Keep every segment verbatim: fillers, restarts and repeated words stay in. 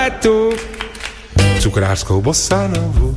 Tu cukrárskou bossanovu.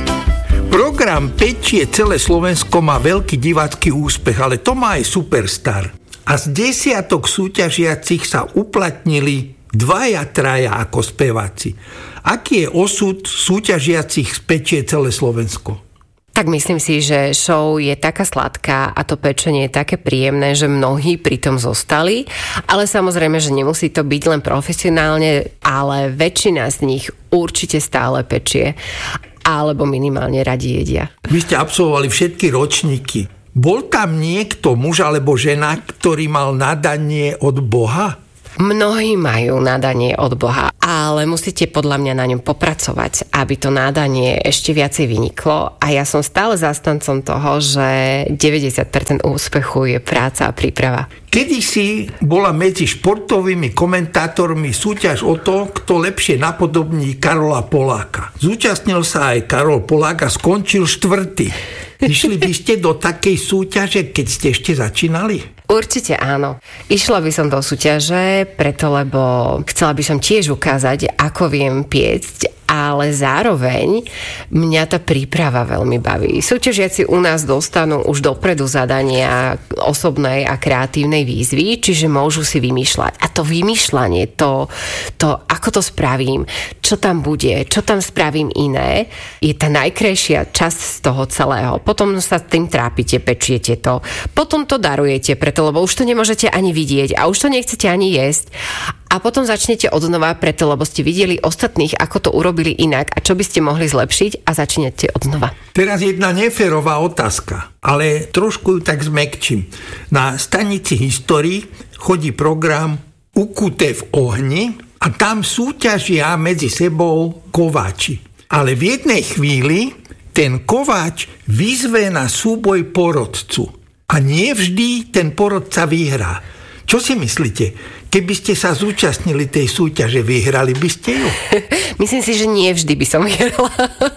Program Pečie celé Slovensko má veľký divácky úspech, ale to má aj Superstar. A z desiatok súťažiacich sa uplatnili dvaja, traja ako speváci. Aký je osud súťažiacich z Pečie celé Slovensko? Tak myslím si, že show je taká sladká a to pečenie je také príjemné, že mnohí pri tom zostali, ale samozrejme, že nemusí to byť len profesionálne, ale väčšina z nich určite stále pečie alebo minimálne radi jedia. Vy ste absolvovali všetky ročníky. Bol tam niekto, muž alebo žena, ktorý mal nadanie od Boha? Mnohí majú nadanie od Boha, ale musíte podľa mňa na ňom popracovať, aby to nadanie ešte viacej vyniklo. A ja som stále zástancom toho, že deväťdesiat percent úspechu je práca a príprava. Kedysi bola medzi športovými komentátormi súťaž o to, kto lepšie napodobní Karola Poláka. Zúčastnil sa aj Karol Polák a skončil štvrtý. Išli by ste do takej súťaže, keď ste ešte začínali? Určite áno. Išla by som do súťaže, preto lebo chcela by som tiež ukázať, ako viem piecť, ale zároveň mňa tá príprava veľmi baví. Súťažiaci u nás dostanú už dopredu zadania osobnej a kreatívnej výzvy, čiže môžu si vymýšľať. A to vymýšľanie, to, to ako to spravím, čo tam bude, čo tam spravím iné, je tá najkrajšia časť z toho celého. Potom sa tým trápite, pečiete to. Potom to darujete, preto lebo už to nemôžete ani vidieť a už to nechcete ani jesť. A potom začnete odnova, preto lebo ste videli ostatných, ako to urobili inak a čo by ste mohli zlepšiť a začnete odnova. Teraz jedna neférová otázka, ale trošku ju tak zmäkčím. Na stanici Histórii chodí program Ukuté v ohni a tam súťažia medzi sebou kováči. Ale v jednej chvíli ten kováč vyzve na súboj porodcu a nie vždy ten porodca vyhrá. Čo si myslíte? Keby ste sa zúčastnili tej súťaže, vyhrali by ste ju? Myslím si, že nie vždy by som vyhrala.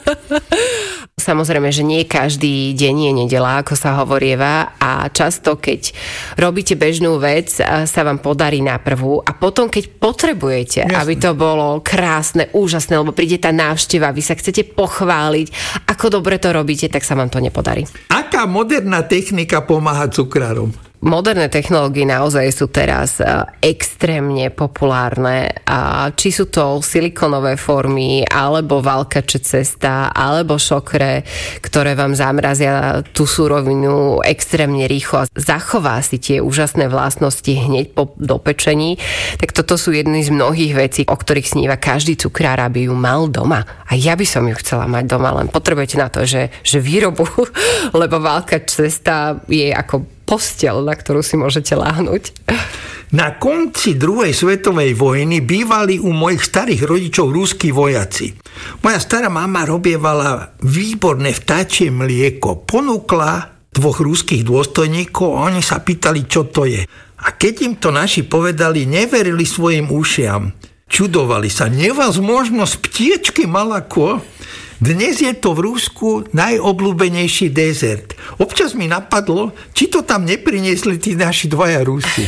Samozrejme, že nie každý deň je nedeľa, ako sa hovorieva, a často, keď robíte bežnú vec, sa vám podarí na prvú a potom, keď potrebujete, Jasne. aby to bolo krásne, úžasné, lebo príde tá návšteva, vy sa chcete pochváliť, ako dobre to robíte, tak sa vám to nepodarí. Aká moderná technika pomáha cukrárom? Moderné technológie naozaj sú teraz extrémne populárne. A či sú to silikonové formy, alebo valkače cesta, alebo šokre, ktoré vám zamrazia tú surovinu extrémne rýchlo a zachová si tie úžasné vlastnosti hneď po dopečení, tak toto sú jedny z mnohých vecí, o ktorých sníva každý cukrár, aby ju mal doma. A ja by som ju chcela mať doma, len potrebujete na to, že, že výrobu, lebo valkač cesta je ako posteľ, na ktorú si môžete láhnuť. Na konci druhej svetovej vojny bývali u mojich starých rodičov ruskí vojaci. Moja stará mama robievala výborné vtáčie mlieko. Ponúkla dvoch ruských dôstojníkov a oni sa pýtali, čo to je. A keď im to naši povedali, neverili svojim ušiam. Čudovali sa. Nevaz možno z ptiečky malako? Dnes je to v Rusku najobľúbenejší dezert. Občas mi napadlo, či to tam nepriniesli tí naši dvaja Rusi.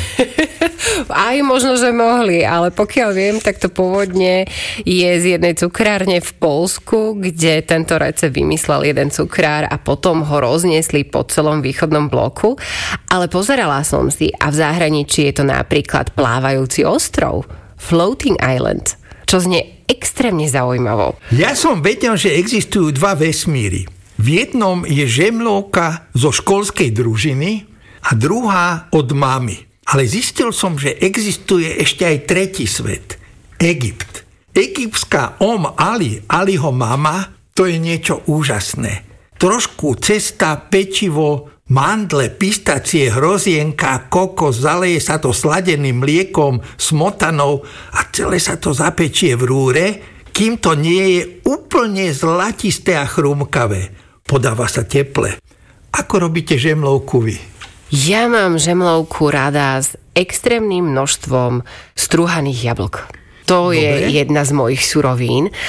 Aj možno, že mohli, ale pokiaľ viem, tak to pôvodne je z jednej cukrárne v Poľsku, kde tento recept vymyslel jeden cukrár a potom ho rozniesli po celom východnom bloku. Ale pozerala som si a v zahraničí je to napríklad plávajúci ostrov, Floating Island, čo znie extrémne zaujímavo. Ja som vedel, že existujú dva vesmíry. V jednom je žemlovka zo školskej družiny a druhá od mamy. Ale zistil som, že existuje ešte aj tretí svet. Egypt. Egyptská Om Ali, Aliho mama, to je niečo úžasné. Trošku cesta, pečivo, mandle, pistacie, hrozienka, kokos, zaleje sa to sladeným mliekom, smotanou a celé sa to zapečie v rúre, kým to nie je úplne zlatisté a chrumkavé. Podáva sa teple. Ako robíte žemlovku vy? Ja mám žemlovku rada s extrémnym množstvom strúhaných jablk. To Dobre. je jedna z mojich surovín. A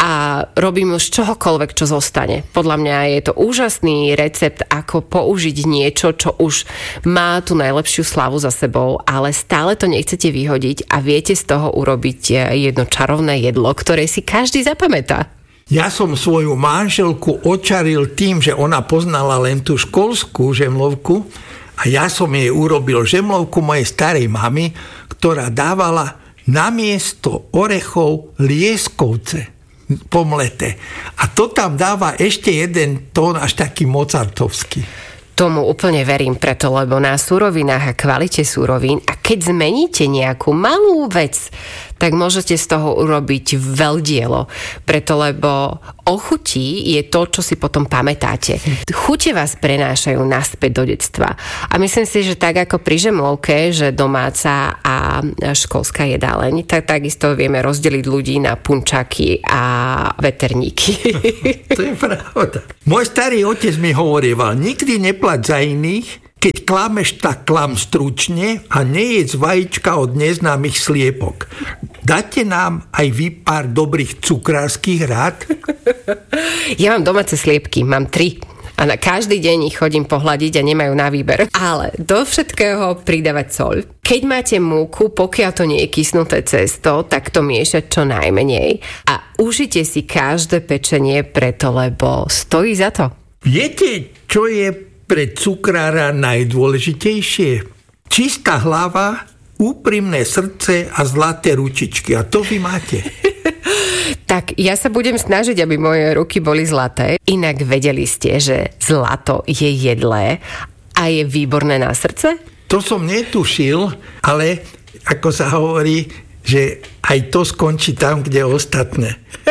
a robím z čohokoľvek, čo zostane. Podľa mňa je to úžasný recept, ako použiť niečo, čo už má tú najlepšiu slavu za sebou, ale stále to nechcete vyhodiť a viete z toho urobiť jedno čarovné jedlo, ktoré si každý zapamätá. Ja som svoju manželku očaril tým, že ona poznala len tú školskú žemlovku a ja som jej urobil žemlovku mojej starej mamy, ktorá dávala namiesto orechov lieskovce pomleté. A to tam dáva ešte jeden tón až taký mozartovský. Tomu úplne verím preto, lebo na surovinách a kvalite surovín a keď zmeníte nejakú malú vec, tak môžete z toho urobiť veľdielo. Preto, lebo o chutí je to, čo si potom pamätáte. Chute vás prenášajú naspäť do detstva. A myslím si, že tak ako pri žemlovke, že domáca a školská jedáleň, tak takisto vieme rozdeliť ľudí na punčaky a veterníky. To je pravda. Môj starý otec mi hovorieval, nikdy neplať za iných, keď klameš, tak klam stručne a nejedz vajíčka od neznámych sliepok. Dáte nám aj vy pár dobrých cukrárskych rád? Ja mám domáce sliepky, mám tri. A na každý deň ich chodím pohľadiť a nemajú na výber. Ale do všetkého pridávať soľ. Keď máte múku, pokiaľ to nie je kysnuté cesto, tak to miešať čo najmenej. A užite si každé pečenie preto, lebo stojí za to. Viete, čo je pre cukrára najdôležitejšie? Čistá hlava, úprimné srdce a zlaté ručičky. A to vy máte. Tak ja sa budem snažiť, aby moje ruky boli zlaté. Inak vedeli ste, že zlato je jedlé a je výborné na srdce? To som netušil, ale ako sa hovorí, že aj to skončí tam, kde je ostatné.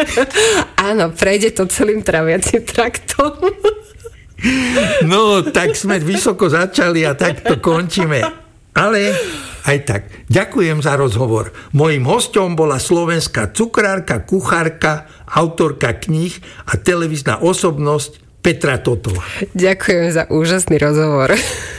Áno, prejde to celým traviacim traktom. No, tak sme vysoko začali a tak to končíme. Ale aj tak, ďakujem za rozhovor. Mojím hosťom bola slovenská cukrárka, kuchárka, autorka kníh a televízna osobnosť Petra Totová. Ďakujem za úžasný rozhovor.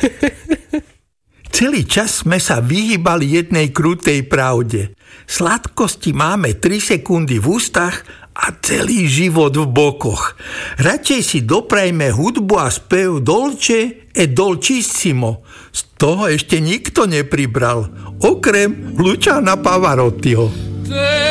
Celý čas sme sa vyhýbali jednej krutej pravde. Sladkosti máme tri sekundy v ústach a celý život v bokoch. Radšej si doprajme hudbu a spev Dolce e Dolcissimo. Z toho ešte nikto nepribral, okrem Luciana Pavarottiho.